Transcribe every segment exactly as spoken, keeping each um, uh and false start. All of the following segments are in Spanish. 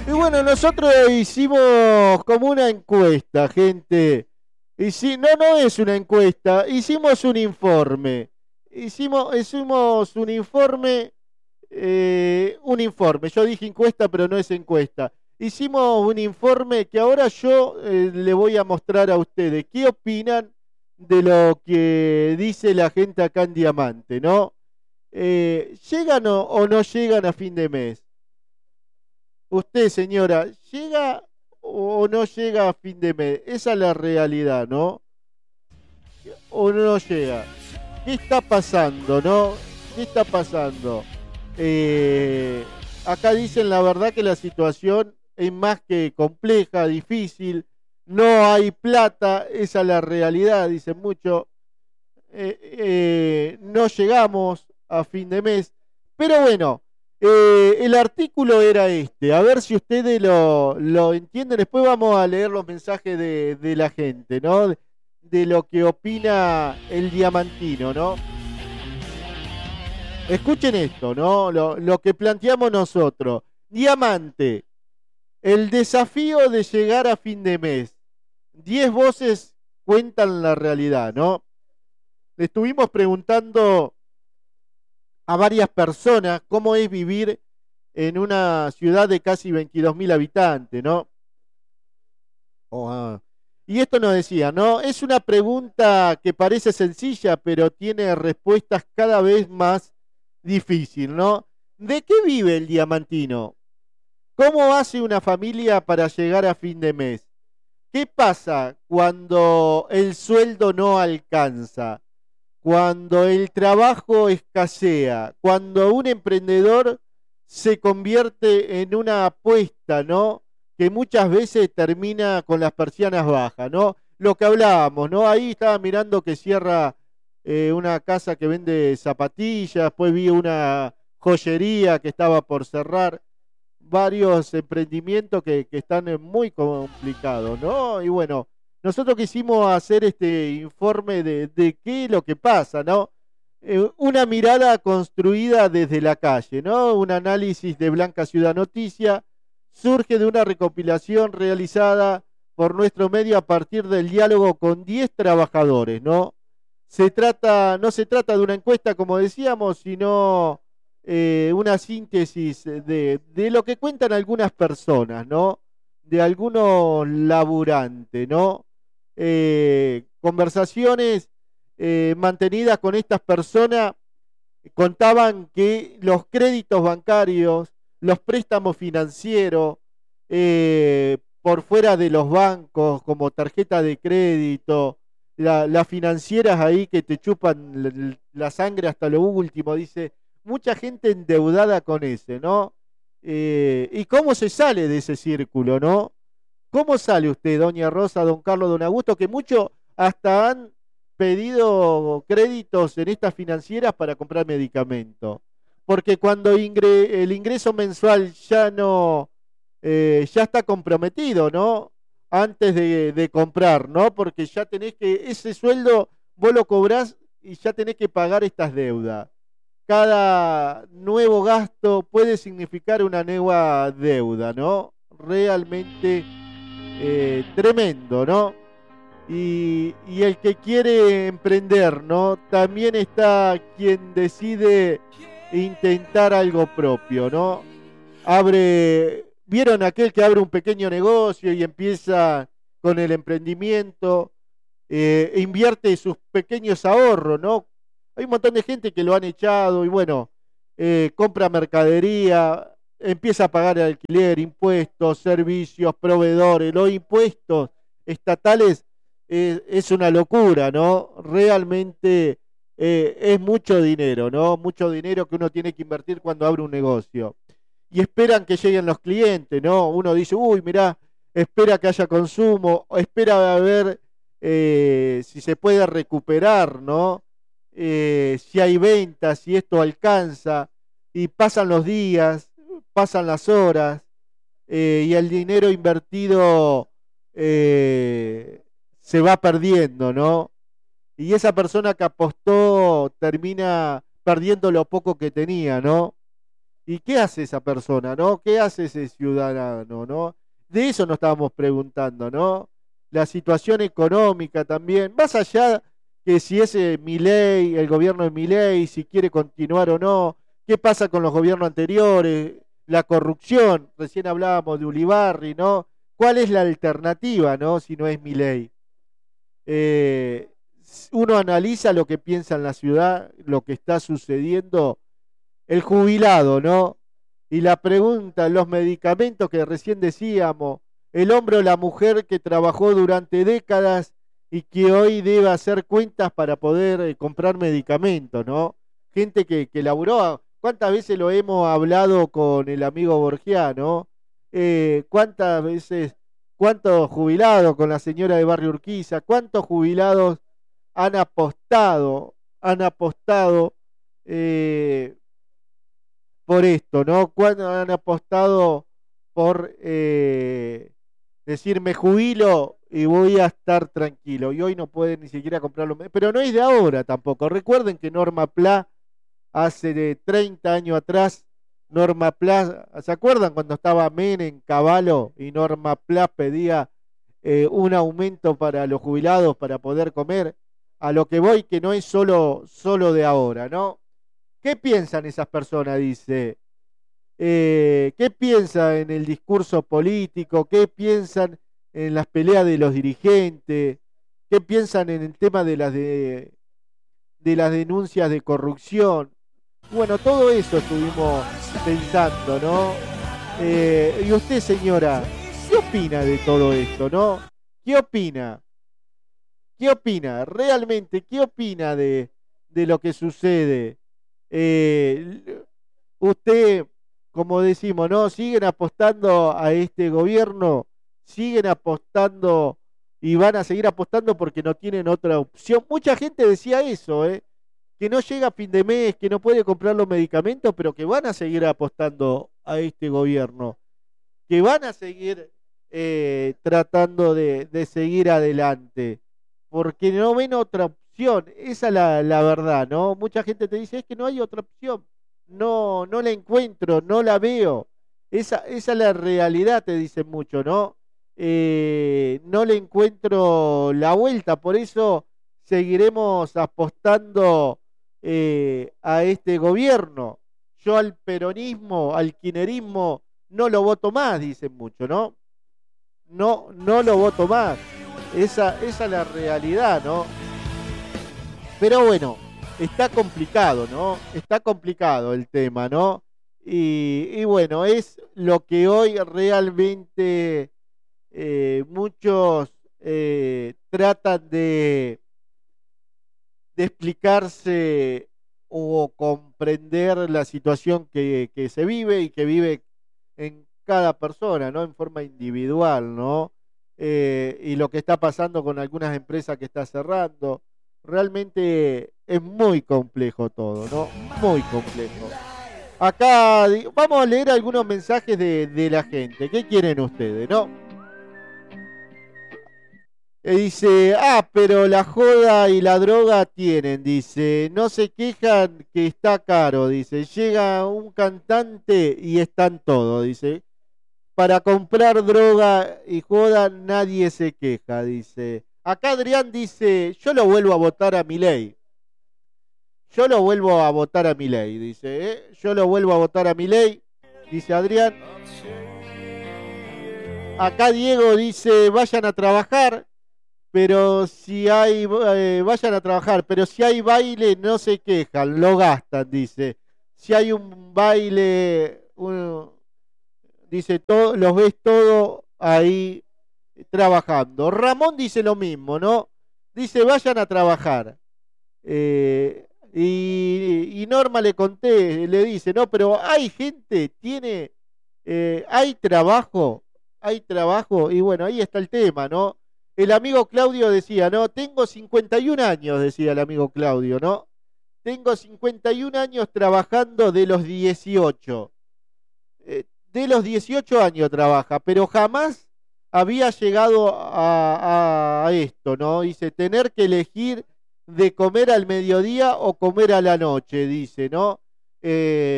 Y bueno, nosotros hicimos como una encuesta, gente. Y si, no, no es una encuesta, hicimos un informe. Hicimos, hicimos un informe, eh, un informe. Yo dije encuesta, pero no es encuesta. Hicimos un informe que ahora yo eh, le voy a mostrar a ustedes. ¿Qué opinan de lo que dice la gente acá en Diamante, no? Eh, ¿llegan o, o no llegan a fin de mes? Usted, señora, ¿llega o no llega a fin de mes? Esa es la realidad, ¿no? ¿O no llega? ¿Qué está pasando, no? ¿Qué está pasando? Eh, acá dicen la verdad que la situación es más que compleja, difícil. No hay plata, esa es la realidad, dicen mucho. Eh, eh, no llegamos a fin de mes. Pero bueno, eh, el artículo era este. A ver si ustedes lo, lo entienden. Después vamos a leer los mensajes de, de la gente, ¿no? De, de lo que opina el diamantino, ¿no? Escuchen esto, ¿no? Lo, lo que planteamos nosotros. Diamante, el desafío de llegar a fin de mes. Diez voces cuentan la realidad, ¿no? Le estuvimos preguntando a varias personas cómo es vivir en una ciudad de casi veintidós mil habitantes, ¿no? Oh, ah. Y esto nos decía, ¿no? Es una pregunta que parece sencilla, pero tiene respuestas cada vez más difíciles, ¿no? ¿De qué vive el diamantino? ¿Cómo hace una familia para llegar a fin de mes? ¿Qué pasa cuando el sueldo no alcanza? Cuando el trabajo escasea, cuando un emprendedor se convierte en una apuesta, ¿no? Que muchas veces termina con las persianas bajas, ¿no? Lo que hablábamos, ¿no? Ahí estaba mirando que cierra eh, una casa que vende zapatillas, después vi una joyería que estaba por cerrar, varios emprendimientos que, que están eh, muy complicados, ¿no? Y bueno, nosotros quisimos hacer este informe de, de qué es lo que pasa, ¿no? Eh, una mirada construida desde la calle, ¿no? Un análisis de Blanca Ciudad Noticia surge de una recopilación realizada por nuestro medio a partir del diálogo con diez trabajadores, ¿no? Se trata, no se trata de una encuesta, como decíamos, sino eh, una síntesis de, de lo que cuentan algunas personas, ¿no? De algunos laburantes, ¿no? Eh, conversaciones eh, mantenidas con estas personas contaban que los créditos bancarios, los préstamos financieros, eh, por fuera de los bancos, como tarjeta de crédito, la- las financieras ahí que te chupan la, la sangre hasta lo último, dice, mucha gente endeudada con ese, ¿no? Eh, ¿y cómo se sale de ese círculo, no? ¿Cómo sale usted, doña Rosa, don Carlos, don Augusto, que muchos hasta han pedido créditos en estas financieras para comprar medicamentos? Porque cuando ingre- el ingreso mensual ya no, eh, ya está comprometido, ¿no? Antes de, de comprar, ¿no? Porque ya tenés que, ese sueldo vos lo cobrás y ya tenés que pagar estas deudas. Cada nuevo gasto puede significar una nueva deuda, ¿no? Realmente eh, tremendo, ¿no? Y, y el que quiere emprender, ¿no? También está quien decide intentar algo propio, ¿no? Abre, ¿vieron aquel que abre un pequeño negocio y empieza con el emprendimiento, eh, e invierte sus pequeños ahorros, ¿no? Hay un montón de gente que lo han echado y bueno, eh, compra mercadería, empieza a pagar el alquiler, impuestos, servicios, proveedores, los impuestos estatales, eh, es una locura, ¿no? Realmente eh, es mucho dinero, ¿no? Mucho dinero que uno tiene que invertir cuando abre un negocio. Y esperan que lleguen los clientes, ¿no? Uno dice, uy, mirá, espera que haya consumo, espera a ver eh, si se puede recuperar, ¿no? Eh, si hay ventas, si esto alcanza, y pasan los días, pasan las horas, eh, y el dinero invertido eh, se va perdiendo, ¿no? Y esa persona que apostó termina perdiendo lo poco que tenía, ¿no? ¿Y qué hace esa persona, no? ¿Qué hace ese ciudadano, no? De eso nos estábamos preguntando, ¿no? La situación económica también, más allá que si es eh, Milei, el gobierno de Milei, si quiere continuar o no, qué pasa con los gobiernos anteriores, la corrupción, recién hablábamos de Ulibarri, ¿no? ¿Cuál es la alternativa, no? Si no es Milei. Eh, uno analiza lo que piensa en la ciudad, lo que está sucediendo, el jubilado, ¿no? Y la pregunta, los medicamentos que recién decíamos, el hombre o la mujer que trabajó durante décadas y que hoy debe hacer cuentas para poder eh, comprar medicamentos, ¿no? Gente que, que laburó, ¿cuántas veces lo hemos hablado con el amigo Borgia, ¿no? Eh, ¿cuántas veces, cuántos jubilados con la señora de Barrio Urquiza, cuántos jubilados han apostado, han apostado eh, por esto, ¿no? ¿Cuándo han apostado por eh, decir me jubilo y voy a estar tranquilo? Y hoy no pueden ni siquiera comprarlo. Pero no es de ahora tampoco. Recuerden que Norma Pla, hace de treinta años atrás, Norma Pla, ¿se acuerdan cuando estaba Menem, Cavallo y Norma Pla pedía eh, un aumento para los jubilados para poder comer? A lo que voy, que no es solo, solo de ahora, ¿no? ¿Qué piensan esas personas? Dice. Eh, ¿Qué piensan en el discurso político? ¿Qué piensan en las peleas de los dirigentes? ¿Qué piensan en el tema de las, de, de las denuncias de corrupción? Bueno, todo eso estuvimos pensando, ¿no? Eh, y usted, señora, ¿qué opina de todo esto, no? ¿Qué opina? ¿Qué opina? Realmente, ¿qué opina de, de lo que sucede? Eh, usted, como decimos, ¿no? Siguen apostando a este gobierno, siguen apostando y van a seguir apostando porque no tienen otra opción. Mucha gente decía eso, ¿eh? Que no llega a fin de mes, que no puede comprar los medicamentos, pero que van a seguir apostando a este gobierno, que van a seguir eh, tratando de, de seguir adelante, porque no ven otra opción. Esa es la, la verdad, ¿no? Mucha gente te dice, es que no hay otra opción. No, no la encuentro, no la veo. Esa, esa es la realidad, te dicen mucho, ¿no? Eh, no le encuentro la vuelta, por eso seguiremos apostando eh, a este gobierno. Yo al peronismo, al kirchnerismo, no lo voto más, dicen mucho, ¿no? No, no lo voto más. Esa, esa es la realidad, ¿no? Pero bueno, está complicado, ¿no? Está complicado el tema, ¿no? Y, y bueno, es lo que hoy realmente eh, muchos eh, tratan de, de explicarse o comprender la situación que, que se vive y que vive en cada persona, ¿no? En forma individual, ¿no? Eh, y lo que está pasando con algunas empresas que está cerrando. Realmente es muy complejo todo, ¿no? Muy complejo. Acá di- vamos a leer algunos mensajes de, de la gente. ¿Qué quieren ustedes, no? Eh, dice, ah, pero la joda y la droga tienen, dice, no se quejan que está caro, dice, llega un cantante y están todos, dice, para comprar droga y joda nadie se queja, dice. Acá Adrián dice, yo lo vuelvo a votar a Milei. Yo lo vuelvo a votar a Milei, dice, ¿eh? Yo lo vuelvo a votar a Milei, dice Adrián. Acá Diego dice, vayan a trabajar, pero si hay, eh, vayan a trabajar, pero si hay baile no se quejan, lo gastan, dice. Si hay un baile, un- dice, todo, los ves todo ahí trabajando. Ramón dice lo mismo, ¿no? Dice, vayan a trabajar. Eh, y, y Norma le conté, le dice, no, pero hay gente, tiene, eh, hay trabajo, hay trabajo, y bueno, ahí está el tema, ¿no? El amigo Claudio decía, ¿no? Tengo cincuenta y un años, decía el amigo Claudio, ¿no? Tengo cincuenta y un años trabajando de los dieciocho. Eh, de los dieciocho años trabaja, pero jamás había llegado a, a- a esto, ¿no? Dice, tener que elegir de comer al mediodía o comer a la noche, dice, ¿no? Eh,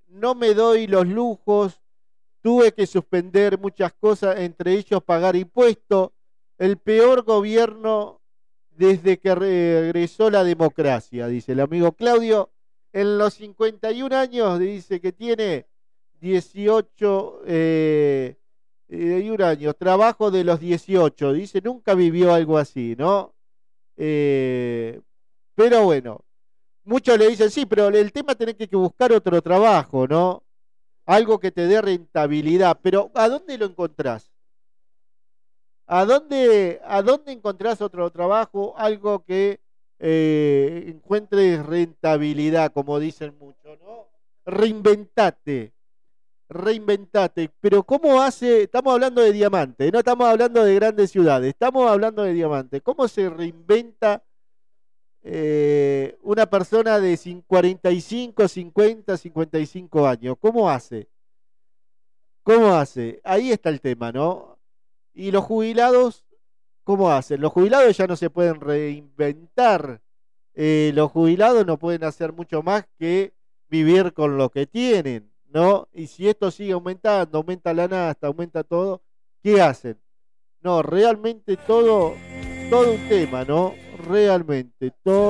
no me doy los lujos, tuve que suspender muchas cosas, entre ellos pagar impuestos, el peor gobierno desde que regresó la democracia, dice el amigo Claudio, en los cincuenta y un años, dice que tiene dieciocho eh, y un años, trabajo de los dieciocho, dice, nunca vivió algo así, ¿no? Eh, pero bueno, muchos le dicen, sí, pero el tema tenés que buscar otro trabajo, ¿no? Algo que te dé rentabilidad, pero ¿a dónde lo encontrás? ¿A dónde, a dónde encontrás otro trabajo? Algo que eh, encuentres rentabilidad, como dicen muchos, ¿no? Reinventate, reinventate. Pero ¿cómo hace? Estamos hablando de Diamante, no estamos hablando de grandes ciudades, estamos hablando de Diamante. ¿Cómo se reinventa eh, una persona de cuarenta y cinco, cincuenta, cincuenta y cinco años? ¿Cómo hace? ¿Cómo hace? Ahí está el tema, ¿no? Y los jubilados, ¿cómo hacen? Los jubilados ya no se pueden reinventar. Eh, los jubilados no pueden hacer mucho más que vivir con lo que tienen, ¿no? Y si esto sigue aumentando, aumenta la nafta, aumenta todo, ¿qué hacen? No, realmente todo, todo un tema, ¿no? Realmente todo.